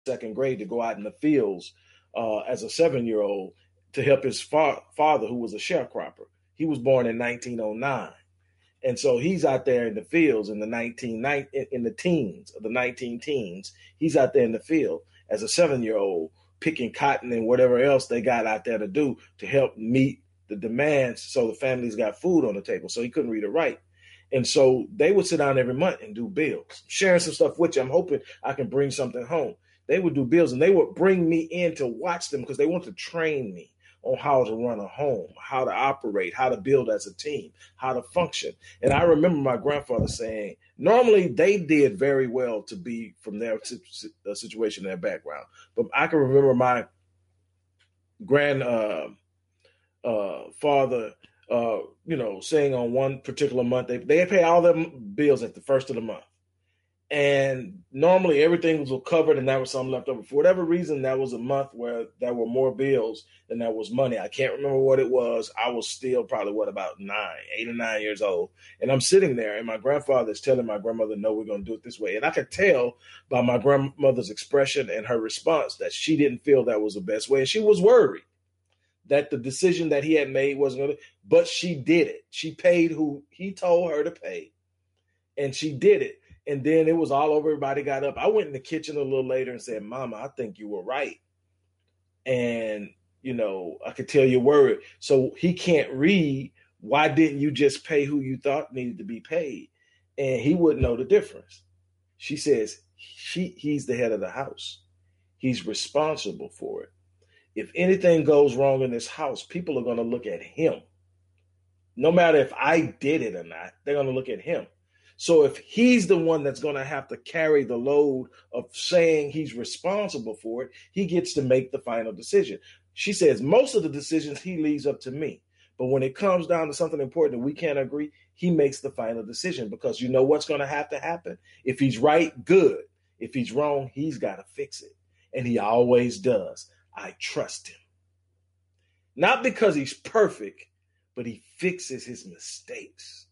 second grade to go out in the fields as a 7-year-old to help his father, who was a sharecropper. He was born in 1909. And so he's out there in the fields in the teens, of the 19 teens. He's out there in the field as a 7-year-old picking cotton and whatever else they got out there to do to help meet the demands so the families got food on the table. So he couldn't read or write. And so they would sit down every month and do bills, sharing some stuff with you. I'm hoping I can bring something home. They would do bills and they would bring me in to watch them because they want to train me on how to run a home, how to operate, how to build as a team, how to function. And I remember my grandfather saying, normally they did very well to be from their situation, their background. But I can remember my grandfather, saying on one particular month, they pay all their bills at the first of the month. And normally everything was covered and there was some left over. For whatever reason, that was a month where there were more bills than there was money. I can't remember what it was. I was still probably, about 8 or 9 years old. And I'm sitting there and my grandfather is telling my grandmother, no, we're going to do it this way. And I could tell by my grandmother's expression and her response that she didn't feel that was the best way. And she was worried that the decision that he had made wasn't going to, but she did it. She paid who he told her to pay and she did it. And then it was all over. Everybody got up. I went in the kitchen a little later and said, Mama, I think you were right. And, I could tell you're worried. So he can't read. Why didn't you just pay who you thought needed to be paid? And he wouldn't know the difference. She says, he's the head of the house. He's responsible for it. If anything goes wrong in this house, people are going to look at him. No matter if I did it or not, they're going to look at him. So if he's the one that's going to have to carry the load of saying he's responsible for it, he gets to make the final decision. She says most of the decisions he leaves up to me. But when it comes down to something important that we can't agree, he makes the final decision because you know what's going to happen? If he's right, good. If he's wrong, he's got to fix it. And he always does. I trust him. Not because he's perfect, but he fixes his mistakes.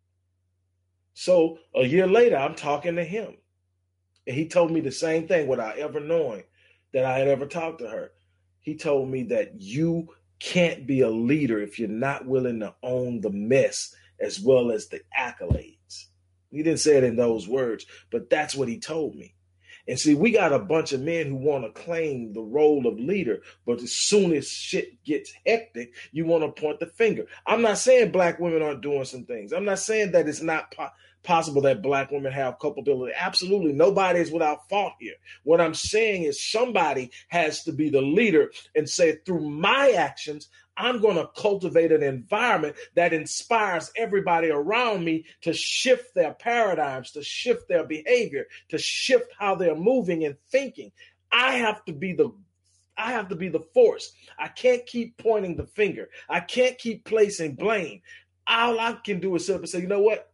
So a year later, I'm talking to him. And he told me the same thing without ever knowing that I had ever talked to her. He told me that you can't be a leader if you're not willing to own the mess as well as the accolades. He didn't say it in those words, but that's what he told me. And see, we got a bunch of men who want to claim the role of leader, but as soon as shit gets hectic, you want to point the finger. I'm not saying black women aren't doing some things. I'm not saying that it's not possible that black women have culpability. Absolutely. Nobody is without fault here. What I'm saying is somebody has to be the leader and say, through my actions, I'm going to cultivate an environment that inspires everybody around me to shift their paradigms, to shift their behavior, to shift how they're moving and thinking. I have to be the force. I can't keep pointing the finger. I can't keep placing blame. All I can do is sit up and say, you know what?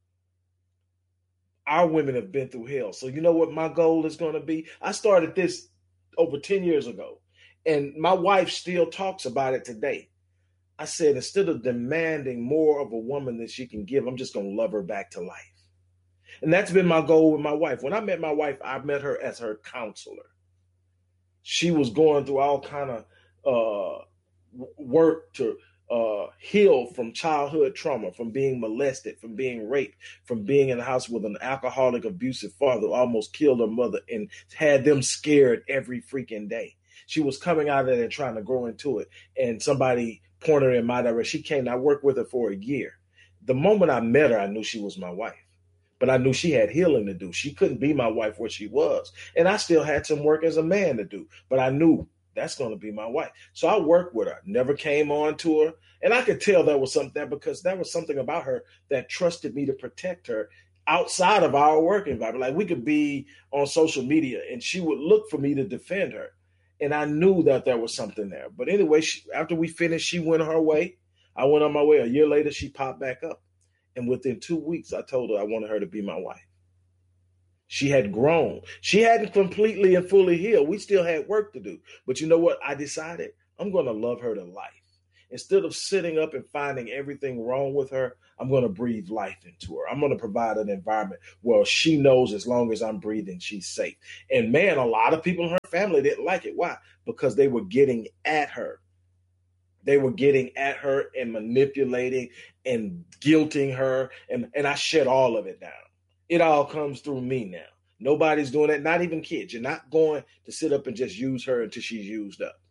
Our women have been through hell. So you know what my goal is going to be? I started this over 10 years ago. And my wife still talks about it today. I said, instead of demanding more of a woman than she can give, I'm just going to love her back to life. And that's been my goal with my wife. When I met my wife, I met her as her counselor. She was going through all kind of work to heal from childhood trauma, from being molested, from being raped, from being in the house with an alcoholic, abusive father who almost killed her mother and had them scared every freaking day. She was coming out of it and trying to grow into it. And somebody pointed her in my direction. She came, and I worked with her for a year. The moment I met her, I knew she was my wife. But I knew she had healing to do. She couldn't be my wife where she was. And I still had some work as a man to do. But I knew that's going to be my wife. So I worked with her, never came on to her. And I could tell there was something there because there was something about her that trusted me to protect her outside of our work environment. Like we could be on social media and she would look for me to defend her. And I knew that there was something there. But anyway, after we finished, she went her way. I went on my way. A year later, she popped back up. And within 2 weeks, I told her I wanted her to be my wife. She had grown. She hadn't completely and fully healed. We still had work to do. But you know what? I decided I'm going to love her to life. instead of sitting up and finding everything wrong with her, I'm going to breathe life into her. I'm going to provide an environment where she knows as long as I'm breathing, she's safe. And man, a lot of people in her family didn't like it. Why? Because they were getting at her. They were getting at her and manipulating and guilting her. And I shut all of it down. It all comes through me now. Nobody's doing that, not even kids. You're not going to sit up and just use her until she's used up.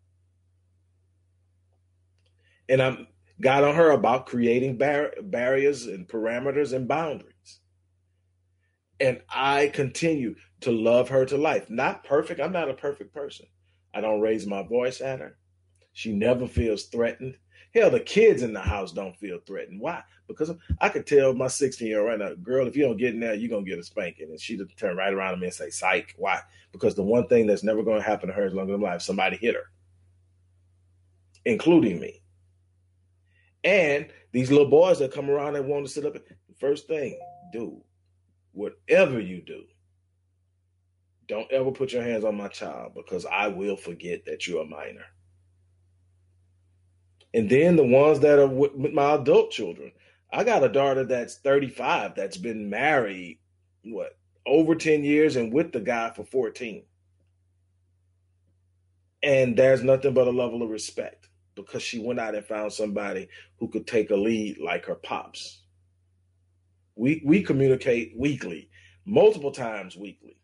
And I got on her about creating barriers and parameters and boundaries. And I continue to love her to life. Not perfect. I'm not a perfect person. I don't raise my voice at her. She never feels threatened. Hell, the kids in the house don't feel threatened. Why? Because I could tell my 16-year-old right now, girl, if you don't get in there, you're going to get a spanking. And she'd turn right around to me and say, psych. Why? Because the one thing that's never going to happen to her as long as I'm alive, somebody hit her, including me. And these little boys that come around and want to sit up, the first thing, dude, whatever you do, don't ever put your hands on my child because I will forget that you're a minor. And then the ones that are with my adult children. I got a daughter that's 35 that's been married, over 10 years and with the guy for 14. And there's nothing but a level of respect because she went out and found somebody who could take a lead like her pops. We communicate weekly, multiple times weekly.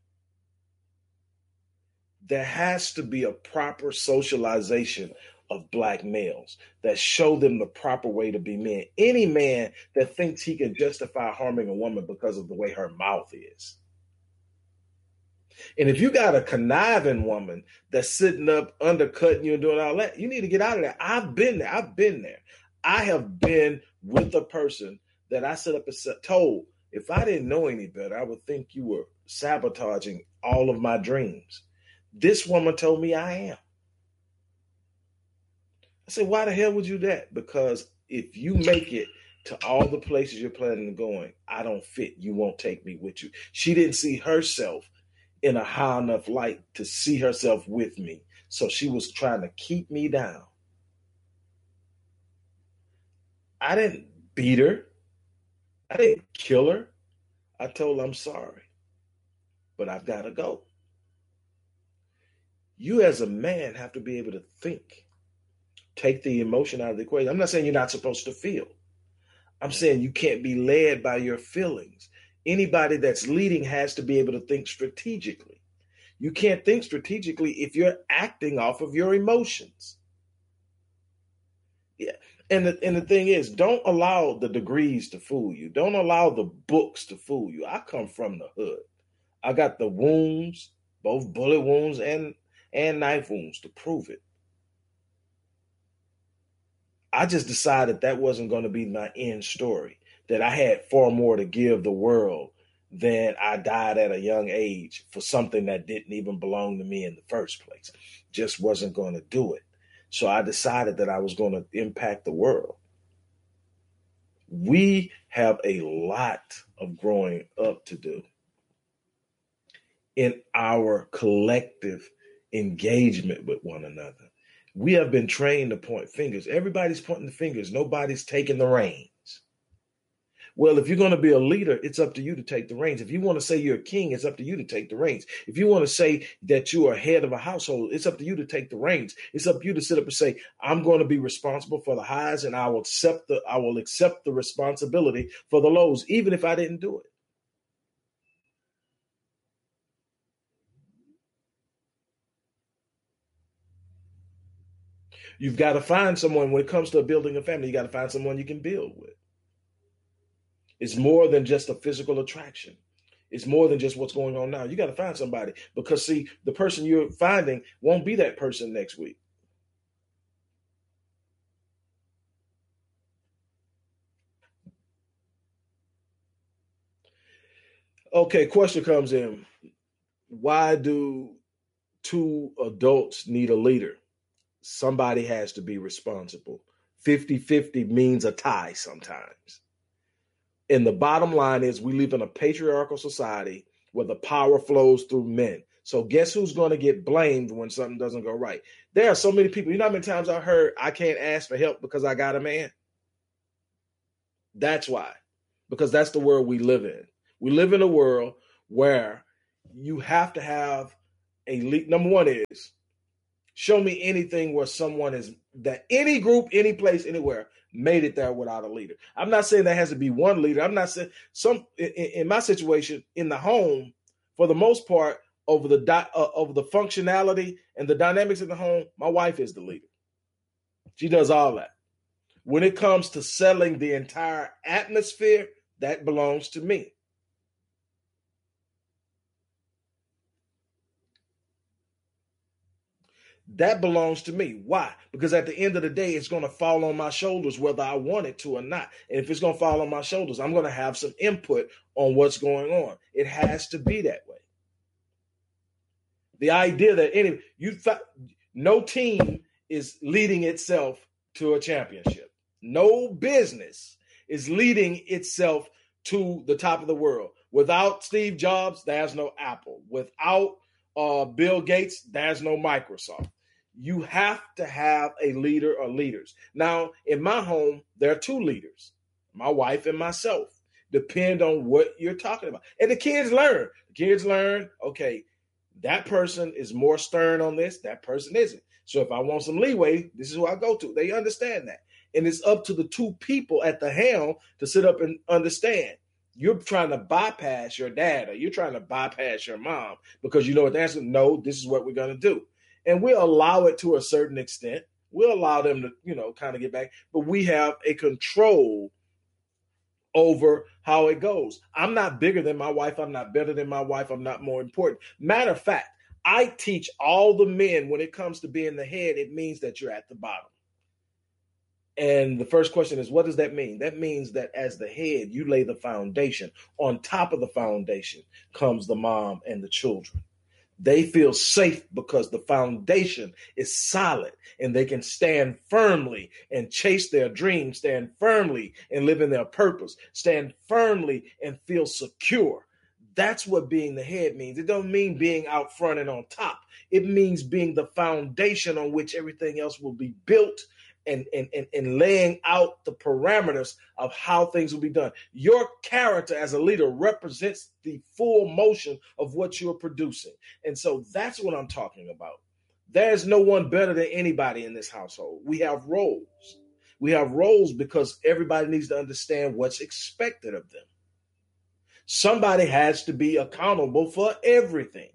There has to be a proper socialization of Black males that show them the proper way to be men. Any man that thinks he can justify harming a woman because of the way her mouth is. And if you got a conniving woman that's sitting up undercutting you and doing all that, you need to get out of there. I've been there. I have been with a person that I set up and told, if I didn't know any better, I would think you were sabotaging all of my dreams. This woman told me I am. I said, why the hell would you do that? Because if you make it to all the places you're planning on going, I don't fit. You won't take me with you. She didn't see herself in a high enough light to see herself with me. So she was trying to keep me down. I didn't beat her. I didn't kill her. I told her I'm sorry, but I've got to go. You as a man have to be able to think. Take the emotion out of the equation. I'm not saying you're not supposed to feel. I'm saying you can't be led by your feelings. Anybody that's leading has to be able to think strategically. You can't think strategically if you're acting off of your emotions. Yeah. And the thing is, don't allow the degrees to fool you. Don't allow the books to fool you. I come from the hood. I got the wounds, both bullet wounds and knife wounds to prove it. I just decided that wasn't going to be my end story, that I had far more to give the world than I died at a young age for something that didn't even belong to me in the first place. Just wasn't going to do it. So I decided that I was going to impact the world. We have a lot of growing up to do in our collective engagement with one another. We have been trained to point fingers. Everybody's pointing the fingers. Nobody's taking the reins. Well, if you're going to be a leader, it's up to you to take the reins. If you want to say you're a king, it's up to you to take the reins. If you want to say that you are head of a household, it's up to you to take the reins. It's up to you to sit up and say, I'm going to be responsible for the highs and I will accept the responsibility for the lows, even if I didn't do it. You've got to find someone when it comes to building a family. You got to find someone you can build with. It's more than just a physical attraction. It's more than just what's going on now. You got to find somebody because, see, the person you're finding won't be that person next week. Okay, question comes in. Why do two adults need a leader? Somebody has to be responsible. 50-50 means a tie sometimes. And the bottom line is we live in a patriarchal society where the power flows through men. So guess who's going to get blamed when something doesn't go right? There are so many people. You know how many times I heard I can't ask for help because I got a man? That's why. Because that's the world we live in. We live in a world where you have to have a lead. Number one is show me anything where someone is that any group, any place, anywhere made it there without a leader. I'm not saying there has to be one leader. I'm not saying in my situation in the home, for the most part, over the functionality and the dynamics in the home, my wife is the leader. She does all that. When it comes to selling the entire atmosphere, that belongs to me. That belongs to me. Why? Because at the end of the day, it's going to fall on my shoulders whether I want it to or not. And if it's going to fall on my shoulders, I'm going to have some input on what's going on. It has to be that way. The idea that no team is leading itself to a championship. No business is leading itself to the top of the world. Without Steve Jobs, there's no Apple. Without Bill Gates, there's no Microsoft. You have to have a leader or leaders. Now, in my home, there are two leaders, my wife and myself. Depend on what you're talking about. And the kids learn. Okay, that person is more stern on this, that person isn't. So if I want some leeway, this is who I go to. They understand that. And it's up to the two people at the helm to sit up and understand. You're trying to bypass your dad or you're trying to bypass your mom because you know what the answer is. No, this is what we're going to do. And we'll allow it to a certain extent. We'll allow them to, kind of get back. But we have a control over how it goes. I'm not bigger than my wife. I'm not better than my wife. I'm not more important. Matter of fact, I teach all the men when it comes to being the head, it means that you're at the bottom. And the first question is, what does that mean? That means that as the head, you lay the foundation. On top of the foundation comes the mom and the children. They feel safe because the foundation is solid and they can stand firmly and chase their dreams, stand firmly and live in their purpose, stand firmly and feel secure. That's what being the head means. It don't mean being out front and on top. It means being the foundation on which everything else will be built and laying out the parameters of how things will be done. Your character as a leader represents the full motion of what you're producing. And so that's what I'm talking about. There's no one better than anybody in this household. We have roles. We have roles because everybody needs to understand what's expected of them. Somebody has to be accountable for everything.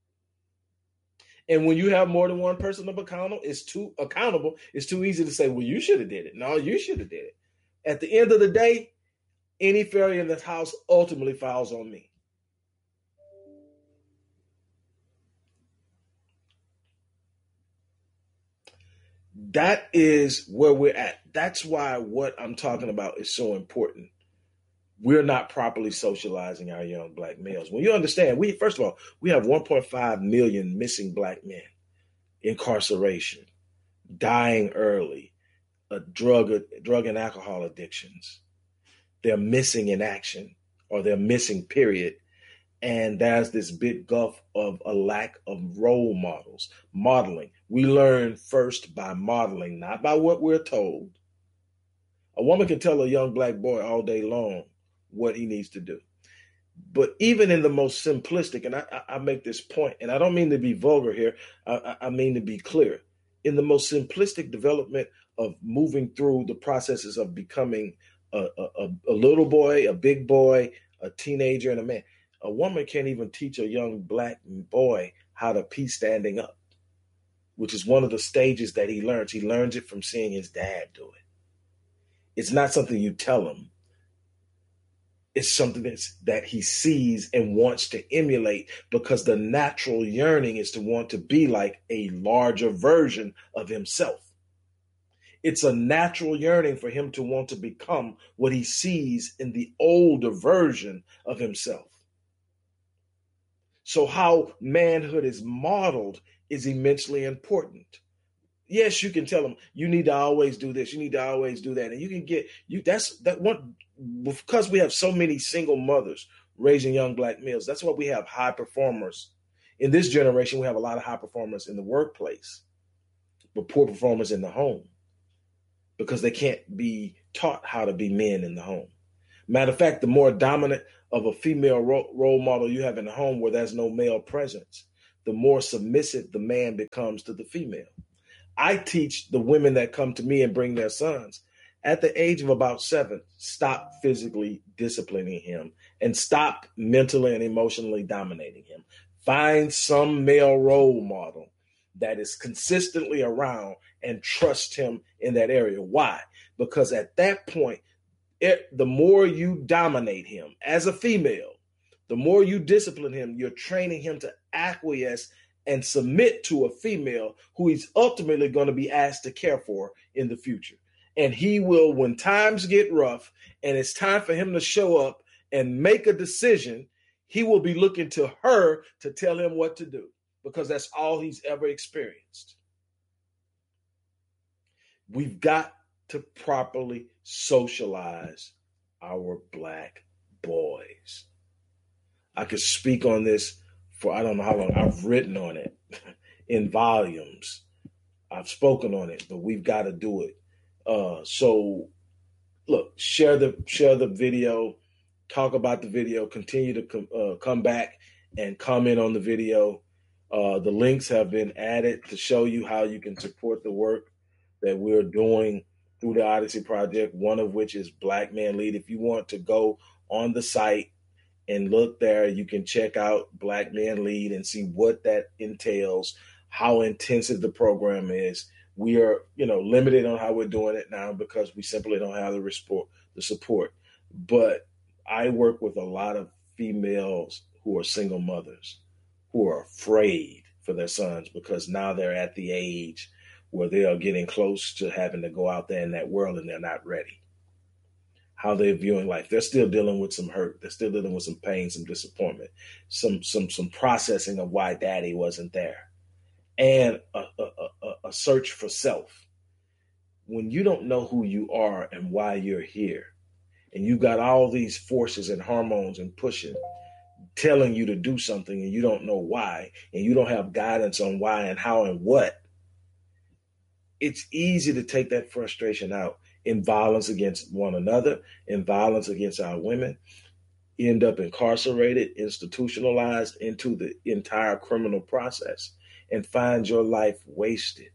And when you have more than one person accountable, it's too easy to say, well, you should have did it. No, you should have did it. At the end of the day, any failure in this house ultimately falls on me. That is where we're at. That's why what I'm talking about is so important. We're not properly socializing our young black males. When you understand, first of all, we have 1.5 million missing black men, incarceration, dying early, drug and alcohol addictions. They're missing in action or they're missing, period. And there's this big gulf of a lack of role models, modeling. We learn first by modeling, not by what we're told. A woman can tell a young black boy all day long what he needs to do. But even in the most simplistic, and I make this point, and I don't mean to be vulgar here, I mean to be clear. In the most simplistic development of moving through the processes of becoming a little boy, a big boy, a teenager, and a man, a woman can't even teach a young black boy how to pee standing up, which is one of the stages that he learns. He learns it from seeing his dad do it. It's not something you tell him. It's something that he sees and wants to emulate because the natural yearning is to want to be like a larger version of himself. It's a natural yearning for him to want to become what he sees in the older version of himself. So how manhood is modeled is immensely important. Yes, you can tell them you need to always do this, you need to always do that, and you can get that one because we have so many single mothers raising young black males. That's why we have high performers In this generation, we have a lot of high performers in the workplace, but poor performers in the home because they can't be taught how to be men in the home. Matter of fact, the more dominant of a female role model you have in the home where there's no male presence, the more submissive the man becomes to the female. I teach the women that come to me and bring their sons at the age of about 7, stop physically disciplining him and stop mentally and emotionally dominating him. Find some male role model that is consistently around and trust him in that area. Why? Because at that point, the more you dominate him as a female, the more you discipline him, you're training him to acquiesce and submit to a female who he's ultimately going to be asked to care for in the future. And he will, when times get rough and it's time for him to show up and make a decision, he will be looking to her to tell him what to do because that's all he's ever experienced. We've got to properly socialize our Black boys. I could speak on this for I don't know how long. I've written on it in volumes. I've spoken on it, but we've got to do it. So look, share the video, talk about the video, continue to come back and comment on the video. The links have been added to show you how you can support the work that we're doing through the Odyssey Project, one of which is Black Men Lead. If you want to go on the site and look there, you can check out Black Men Lead and see what that entails, how intensive the program is. We are, limited on how we're doing it now because we simply don't have the support. But I work with a lot of females who are single mothers who are afraid for their sons because now they're at the age where they are getting close to having to go out there in that world and they're not ready. How they're viewing life. They're still dealing with some hurt. They're still dealing with some pain, some disappointment, some processing of why daddy wasn't there. And a search for self. When you don't know who you are and why you're here, and you've got all these forces and hormones and pushing, telling you to do something and you don't know why, and you don't have guidance on why and how and what, it's easy to take that frustration out in violence against one another, in violence against our women, end up incarcerated, institutionalized into the entire criminal process, and find your life wasted.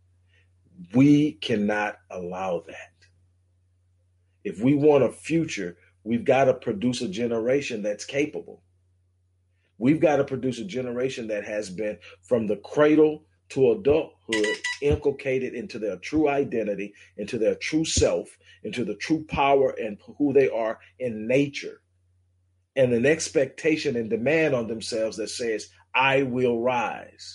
We cannot allow that. If we want a future, we've got to produce a generation that's capable. We've got to produce a generation that has been from the cradle to adulthood inculcated into their true identity, into their true self, into the true power and who they are in nature, and an expectation and demand on themselves that says, I will rise.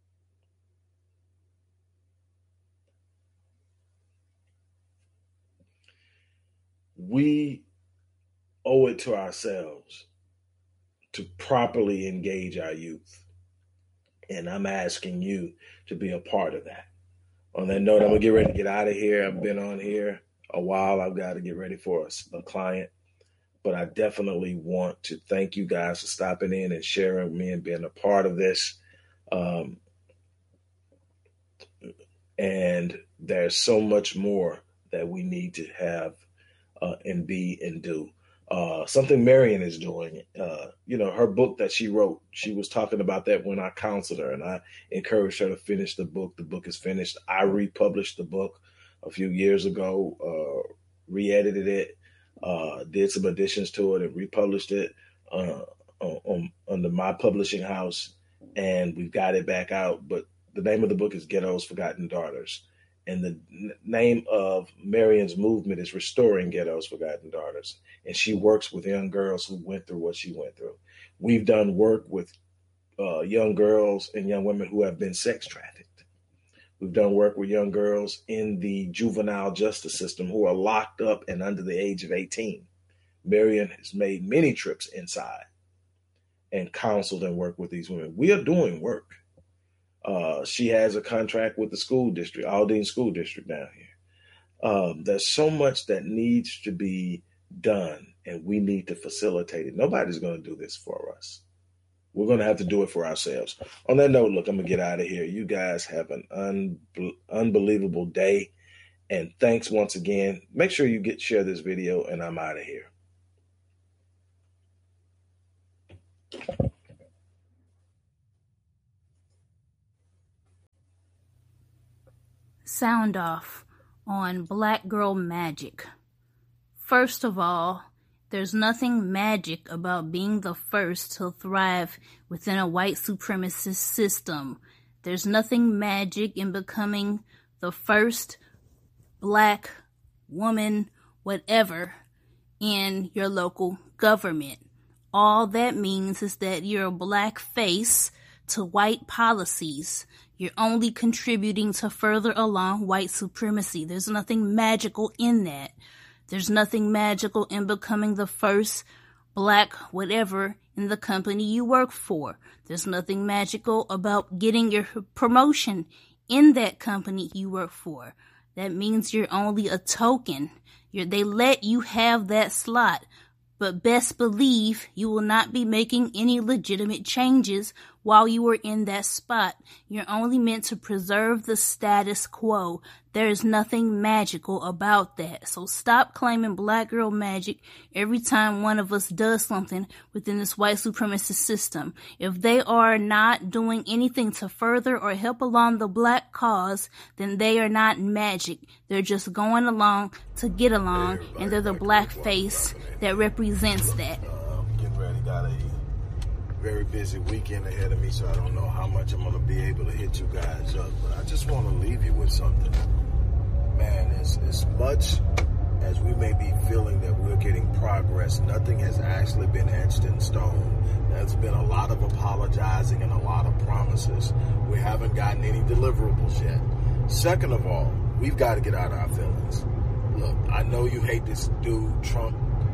We owe it to ourselves to properly engage our youth. And I'm asking you to be a part of that. On that note, I'm going to get ready to get out of here. I've been on here a while. I've got to get ready for a client. But I definitely want to thank you guys for stopping in and sharing with me and being a part of this. And there's so much more that we need to have and be and do. Something Marion is doing, her book that she wrote, she was talking about that when I counseled her and I encouraged her to finish the book. The book is finished. I republished the book a few years ago, re-edited it, did some additions to it and republished it under my publishing house. And we've got it back out. But the name of the book is Ghetto's Forgotten Daughters. And the name of Marion's movement is Restoring Ghetto's Forgotten Daughters. And she works with young girls who went through what she went through. We've done work with young girls and young women who have been sex trafficked. We've done work with young girls in the juvenile justice system who are locked up and under the age of 18. Marion has made many trips inside and counseled and worked with these women. We are doing work. She has a contract with the school district, Aldine School District down here. There's so much that needs to be done, and we need to facilitate it. Nobody's going to do this for us. We're going to have to do it for ourselves. On that note, look, I'm going to get out of here. You guys have an unbelievable day. And thanks once again. Make sure you share this video, and I'm out of here. Sound off on Black Girl Magic. First of all, there's nothing magic about being the first to thrive within a white supremacist system. There's nothing magic in becoming the first Black woman, whatever, in your local government. All that means is that you're a black face to white policies. You're only contributing to further along white supremacy. There's nothing magical in that. There's nothing magical in becoming the first Black whatever in the company you work for. There's nothing magical about getting your promotion in that company you work for. That means you're only a token. They let you have that slot, but best believe you will not be making any legitimate changes while you are in that spot. You're only meant to preserve the status quo. There is nothing magical about that. So stop claiming Black girl magic every time one of us does something within this white supremacist system. If they are not doing anything to further or help along the Black cause, then they are not magic. They're just going along to get along, and they're the Black face that represents that. Getting ready, got a very busy weekend ahead of me, so I don't know how much I'm going to be able to hit you guys up, but I just want to leave you with something. Man, as much as we may be feeling that we're getting progress, nothing has actually been etched in stone. There's been a lot of apologizing and a lot of promises. We haven't gotten any deliverables yet. Second of all, we've got to get out of our feelings. Look, I know you hate this dude, Trump.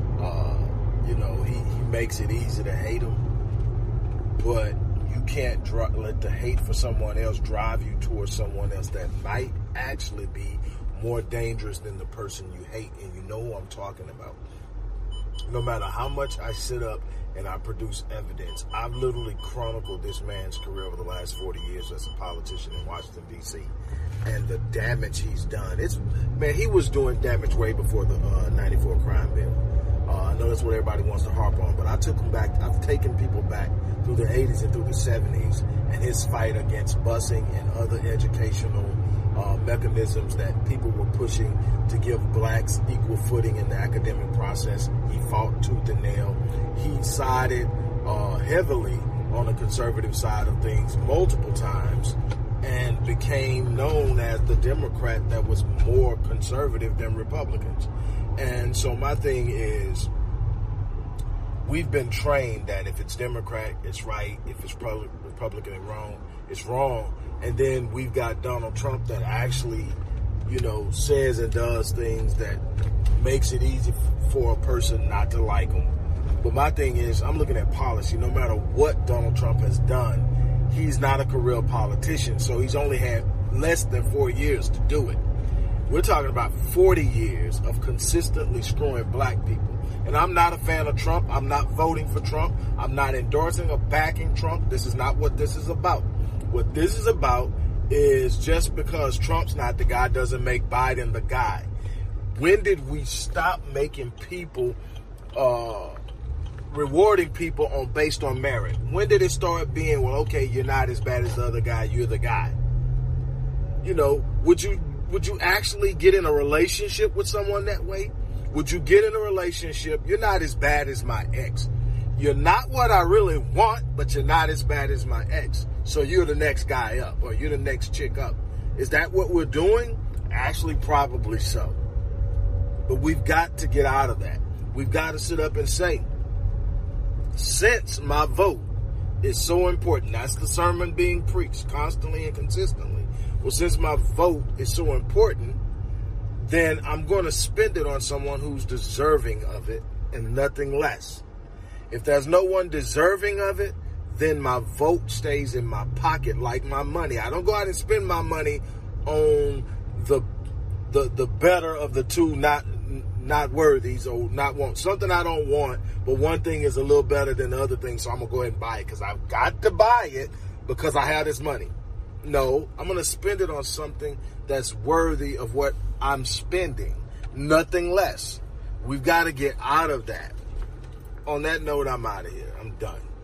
He makes it easy to hate him. But you can't let the hate for someone else drive you towards someone else that might actually be more dangerous than the person you hate. And you know who I'm talking about. No matter how much I sit up and I produce evidence, I've literally chronicled this man's career over the last 40 years as a politician in Washington, D.C. and the damage he's done. He was doing damage way before the 94 crime bill. I know that's what everybody wants to harp on, but I took him back. I've taken people back through the 80s and through the 70s, and his fight against busing and other educational mechanisms that people were pushing to give blacks equal footing in the academic process. He fought tooth and nail. He sided heavily on the conservative side of things multiple times and became known as the Democrat that was more conservative than Republicans. And so my thing is, we've been trained that if it's Democrat, it's right. If it's Republican and wrong, it's wrong. And then we've got Donald Trump that actually, says and does things that makes it easy for a person not to like him. But my thing is, I'm looking at policy. No matter what Donald Trump has done, he's not a career politician. So he's only had less than 4 years to do it. We're talking about 40 years of consistently screwing black people. And I'm not a fan of Trump. I'm not voting for Trump. I'm not endorsing or backing Trump. This is not what this is about. What this is about is just because Trump's not the guy doesn't make Biden the guy. When did we stop making people, rewarding people based on merit? When did it start being, well, okay, you're not as bad as the other guy, you're the guy? Would you actually get in a relationship with someone that way? Would you get in a relationship? You're not as bad as my ex. You're not what I really want, but you're not as bad as my ex. So you're the next guy up, or you're the next chick up. Is that what we're doing? Actually, probably so. But we've got to get out of that. We've got to sit up and say, since my vote is so important, that's the sermon being preached constantly and consistently. Well, since my vote is so important, then I'm going to spend it on someone who's deserving of it and nothing less. If there's no one deserving of it, then my vote stays in my pocket like my money. I don't go out and spend my money on the better of the two, not not worthy, so not want something I don't want, but one thing is a little better than the other thing, so I'm going to go ahead and buy it because I've got to buy it because I have this money. No, I'm going to spend it on something that's worthy of what I'm spending. Nothing less. We've got to get out of that. On that note, I'm out of here. I'm done.